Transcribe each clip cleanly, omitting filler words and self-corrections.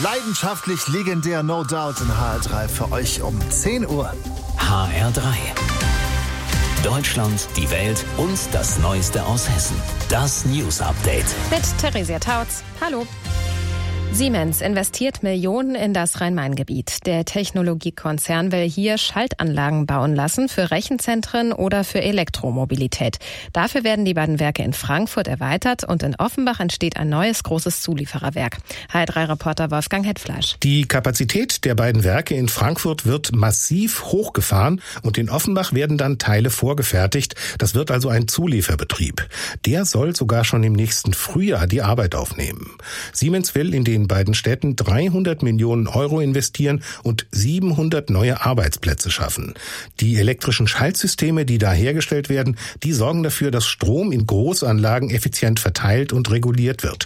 Leidenschaftlich legendär, no doubt in HR3 für euch um 10 Uhr. HR3. Deutschland, die Welt und das Neueste aus Hessen. Das News Update. Mit Theresia Tautz. Hallo. Siemens investiert Millionen in das Rhein-Main-Gebiet. Der Technologiekonzern will hier Schaltanlagen bauen lassen für Rechenzentren oder für Elektromobilität. Dafür werden die beiden Werke in Frankfurt erweitert und in Offenbach entsteht ein neues großes Zuliefererwerk. HR3-Reporter Wolfgang Hetfleisch. Die Kapazität der beiden Werke in Frankfurt wird massiv hochgefahren und in Offenbach werden dann Teile vorgefertigt. Das wird also ein Zulieferbetrieb. Der soll sogar schon im nächsten Frühjahr die Arbeit aufnehmen. Siemens will in den beiden Städten 300 Millionen Euro investieren und 700 neue Arbeitsplätze schaffen. Die elektrischen Schaltsysteme, die da hergestellt werden, die sorgen dafür, dass Strom in Großanlagen effizient verteilt und reguliert wird.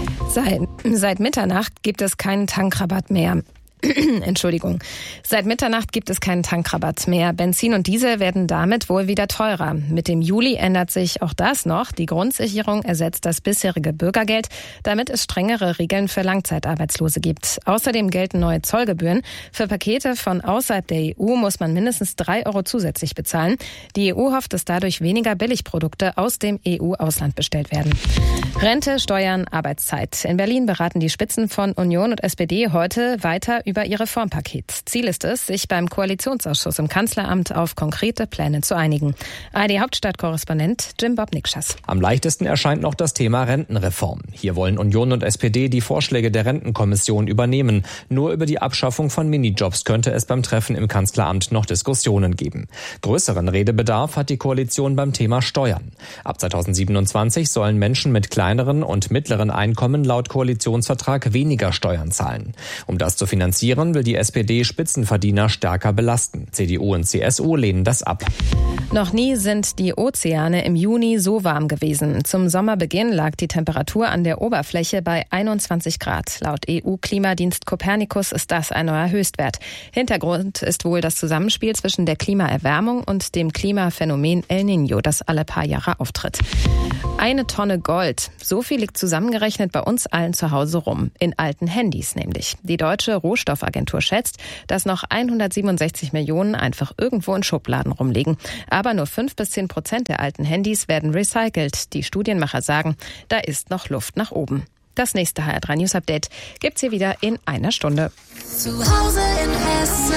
Seit Mitternacht gibt es keinen Tankrabatt mehr. Entschuldigung. Seit Mitternacht gibt es keinen Tankrabatt mehr. Benzin und Diesel werden damit wohl wieder teurer. Mit dem Juli ändert sich auch das noch. Die Grundsicherung ersetzt das bisherige Bürgergeld, damit es strengere Regeln für Langzeitarbeitslose gibt. Außerdem gelten neue Zollgebühren. Für Pakete von außerhalb der EU muss man mindestens 3 Euro zusätzlich bezahlen. Die EU hofft, dass dadurch weniger Billigprodukte aus dem EU-Ausland bestellt werden. Rente, Steuern, Arbeitszeit. In Berlin beraten die Spitzen von Union und SPD heute weiter über ihr Reformpaket. Ziel ist es, sich beim Koalitionsausschuss im Kanzleramt auf konkrete Pläne zu einigen. ARD-Hauptstadtkorrespondent Jim Bob-Nikschas. Am leichtesten erscheint noch das Thema Rentenreform. Hier wollen Union und SPD die Vorschläge der Rentenkommission übernehmen. Nur über die Abschaffung von Minijobs könnte es beim Treffen im Kanzleramt noch Diskussionen geben. Größeren Redebedarf hat die Koalition beim Thema Steuern. Ab 2027 sollen Menschen mit kleineren und mittleren Einkommen laut Koalitionsvertrag weniger Steuern zahlen. Um das zu finanzieren, will die SPD Spitzenverdiener stärker belasten. CDU und CSU lehnen das ab. Noch nie sind die Ozeane im Juni so warm gewesen. Zum Sommerbeginn lag die Temperatur an der Oberfläche bei 21 Grad. Laut EU-Klimadienst Copernicus ist das ein neuer Höchstwert. Hintergrund ist wohl das Zusammenspiel zwischen der Klimaerwärmung und dem Klimaphänomen El Niño, das alle paar Jahre auftritt. 1 Tonne Gold. So viel liegt zusammengerechnet bei uns allen zu Hause rum. In alten Handys nämlich. Die deutsche Rohstoffagentur schätzt, dass noch 167 Millionen einfach irgendwo in Schubladen rumliegen. Aber nur 5-10% der alten Handys werden recycelt. Die Studienmacher sagen, da ist noch Luft nach oben. Das nächste HR3 News Update gibt's hier wieder in einer Stunde. Zu Hause in Hessen.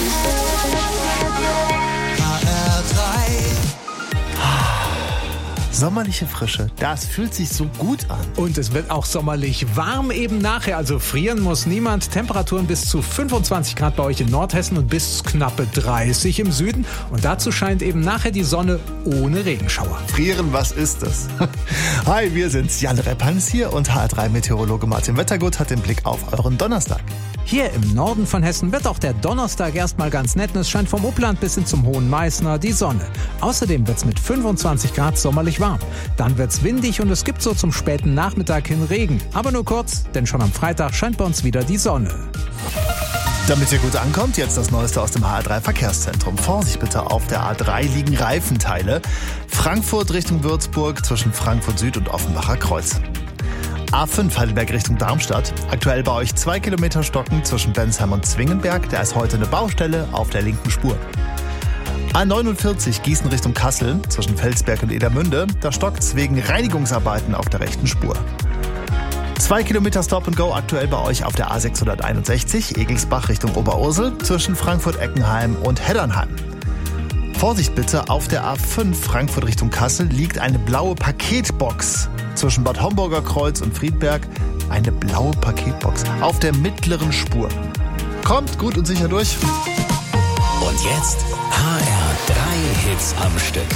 Sommerliche Frische, das fühlt sich so gut an. Und es wird auch sommerlich warm eben nachher, also frieren muss niemand. Temperaturen bis zu 25 Grad bei euch in Nordhessen und bis knappe 30 im Süden. Und dazu scheint eben nachher die Sonne ohne Regenschauer. Frieren, was ist das? Hi, wir sind's, Jan Reppans hier und HR3-Meteorologe Martin Wettergut hat den Blick auf euren Donnerstag. Hier im Norden von Hessen wird auch der Donnerstag erstmal ganz nett. Es scheint vom Upland bis hin zum Hohen Meißner die Sonne. Außerdem wird's mit 25 Grad sommerlich warm. Dann wird's windig und es gibt so zum späten Nachmittag hin Regen. Aber nur kurz, denn schon am Freitag scheint bei uns wieder die Sonne. Damit ihr gut ankommt, jetzt das Neueste aus dem HR3 Verkehrszentrum. Vorsicht bitte, auf der A3 liegen Reifenteile. Frankfurt Richtung Würzburg zwischen Frankfurt Süd und Offenbacher Kreuz. A5 Heidelberg Richtung Darmstadt. Aktuell bei euch 2 Kilometer Stocken zwischen Bensheim und Zwingenberg. Da ist heute eine Baustelle auf der linken Spur. A49 Gießen Richtung Kassel zwischen Felsberg und Edermünde. Da stockt's wegen Reinigungsarbeiten auf der rechten Spur. 2 Kilometer Stop and Go aktuell bei euch auf der A661 Egelsbach Richtung Oberursel zwischen Frankfurt-Eckenheim und Heddernheim. Vorsicht bitte, auf der A5 Frankfurt Richtung Kassel liegt eine blaue Paketbox zwischen Bad Homburger Kreuz und Friedberg. Eine blaue Paketbox auf der mittleren Spur. Kommt gut und sicher durch. Und jetzt HR3 Hits am Stück.